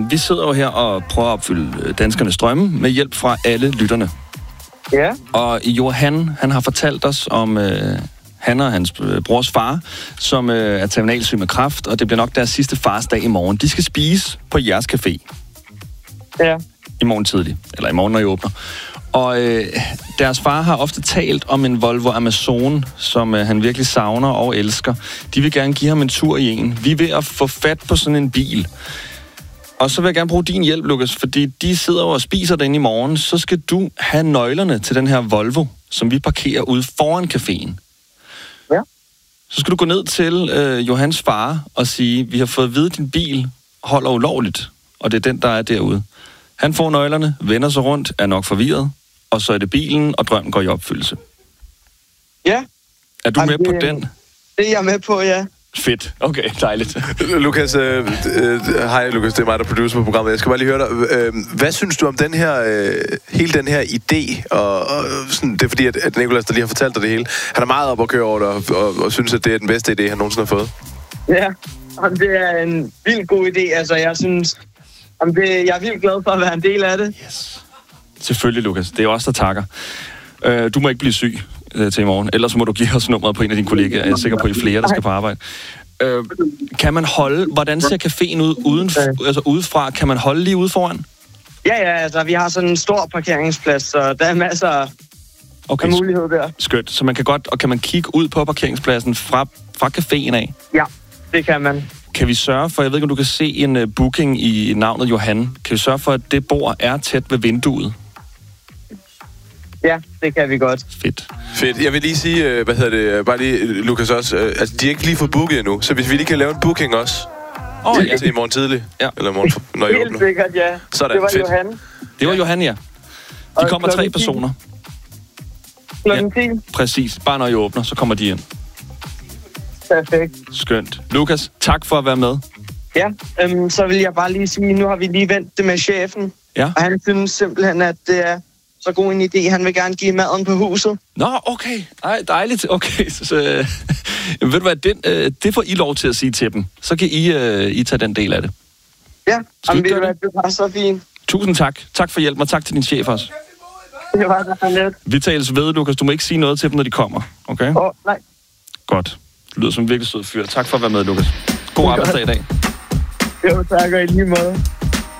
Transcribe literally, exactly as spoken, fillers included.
øh, vi sidder jo her og prøver at opfylde danskernes drømme med hjælp fra alle lytterne. Ja. Og Johan, han har fortalt os om øh, han og hans øh, brors far, som øh, er terminalsyg med kræft, og det bliver nok deres sidste farsdag i morgen. De skal spise på jeres café. Ja. I morgen tidlig, eller i morgen, når I åbner. Og øh, deres far har ofte talt om en Volvo Amazon, som øh, han virkelig savner og elsker. De vil gerne give ham en tur i en. Vi er ved at få fat på sådan en bil. Og så vil jeg gerne bruge din hjælp, Lukas, fordi de sidder og spiser den i morgen. Så skal du have nøglerne til den her Volvo, som vi parkerer ude foran caféen. Ja. Så skal du gå ned til øh, Johans far og sige, vi har fået at vide, at din bil holder ulovligt, og det er den, der er derude. Han får nøglerne, vender sig rundt, er nok forvirret, og så er det bilen, og drømmen går i opfyldelse. Ja. Er du Jamen, med på det, den? Det er jeg med på, ja. Fedt. Okay, dejligt. Lukas, øh, øh, hej Lukas, det er mig, der producer på programmet. Jeg skal bare lige høre dig. Øh, hvad synes du om den her, øh, hele den her idé? Og, og sådan, det er fordi, at, at Nicolas, der lige har fortalt dig det hele, han er meget op at køre over det, og, og, og synes, at det er den bedste idé, han nogensinde har fået. Ja, jamen, det er en vildt god idé. Altså, jeg synes, jamen, det, jeg er vildt glad for at være en del af det. Yes. Selvfølgelig, Lukas. Det er også der takker. Øh, du må ikke blive syg øh, til i morgen. Ellers må du give os nummeret på en af dine kollegaer. Jeg er sikker på, at I er flere, der skal på arbejde. Øh, kan man holde... Hvordan ser caféen ud uden, altså udefra? Kan man holde lige ude foran? Ja, ja, altså, vi har sådan en stor parkeringsplads, så der er masser af okay, mulighed der. Skønt. Så man kan godt... Og kan man kigge ud på parkeringspladsen fra, fra caféen af? Ja, det kan man. Kan vi sørge for... Jeg ved ikke, om du kan se en uh, booking i navnet Johan. Kan vi sørge for, at det bord er tæt ved vinduet? Ja, det kan vi godt. Fedt. Fedt. Jeg vil lige sige, hvad hedder det, bare lige, Lukas også, altså de er ikke lige fået booket endnu, så hvis vi lige kan lave en booking også, oh, til, ja. til i morgen tidlig, ja. eller morgen, når I Helt åbner. sikkert, ja. Sådan, det var fedt. Johan. Det var Johan, ja. De kommer tre personer. Klokken ti. Ja, præcis. Bare når I åbner, så kommer de ind. Perfekt. Skønt. Lukas, tak for at være med. Ja, øhm, så vil jeg bare lige sige, nu har vi lige vendt det med chefen, ja. og han synes simpelthen, at det er så god en idé. Han vil gerne give maden på huset. Nå, okay. Ej, dejligt. Okay, så, så øh, ved du hvad, den, øh, det får I lov til at sige til dem. Så kan I, øh, I tage den del af det. Ja, jamen, ved du hvad, det var så fint. Tusind tak. Tak for hjælp, og tak til din chef også. Det var så let. Vi tales ved, Lukas. Du må ikke sige noget til dem, når de kommer. Okay? Åh, oh, nej. Godt. Det lyder som en virkelig sød fyr. Tak for at være med, Lukas. God arbejdsdag i dag. Jo, tak og i lige måde.